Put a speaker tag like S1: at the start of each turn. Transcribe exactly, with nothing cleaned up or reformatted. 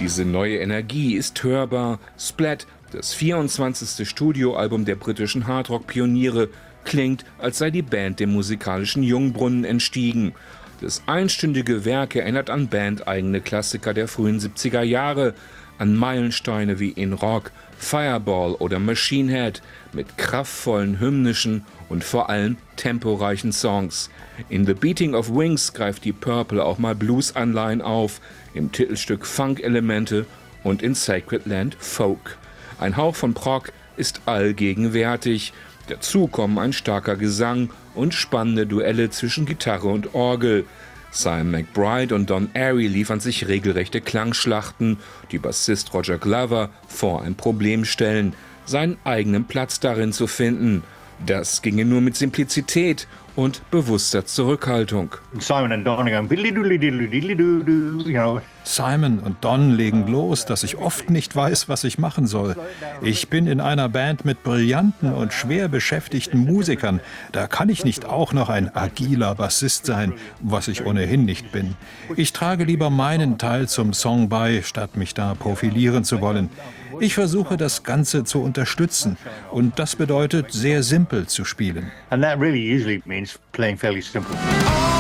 S1: Diese neue Energie ist hörbar. Splat, das vierundzwanzigste Studioalbum der britischen Hardrock-Pioniere, klingt, als sei die Band dem musikalischen Jungbrunnen entstiegen. Das einstündige Werk erinnert an bandeigene Klassiker der frühen siebziger Jahre, an Meilensteine wie In Rock, Fireball oder Machine Head mit kraftvollen, hymnischen und vor allem temporeichen Songs. In The Beating of Wings greift die Purple auch mal Blues-Anleihen auf, im Titelstück Funk-Elemente und in Sacred Land Folk. Ein Hauch von Prog ist allgegenwärtig. Dazu kommen ein starker Gesang und spannende Duelle zwischen Gitarre und Orgel. Simon McBride und Don Airey liefern sich regelrechte Klangschlachten, die Bassist Roger Glover vor ein Problem stellen, seinen eigenen Platz darin zu finden. Das ginge nur mit Simplizität und bewusster Zurückhaltung.
S2: Simon und Don going, you know.
S3: Simon und Don legen los, dass ich oft nicht weiß, was ich machen soll. Ich bin in einer Band mit brillanten und schwer beschäftigten Musikern. Da kann ich nicht auch noch ein agiler Bassist sein, was ich ohnehin nicht bin. Ich trage lieber meinen Teil zum Song bei, statt mich da profilieren zu wollen. Ich versuche, das Ganze zu unterstützen. Und das bedeutet, sehr simpel zu spielen.
S2: And that really usually means playing fairly simple.